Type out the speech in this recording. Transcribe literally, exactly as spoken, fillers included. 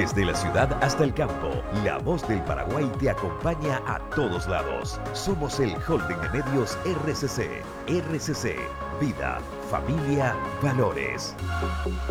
Desde la ciudad hasta el campo, la voz del Paraguay te acompaña a todos lados. Somos el Holding de Medios R C C. R C C, vida, familia, valores.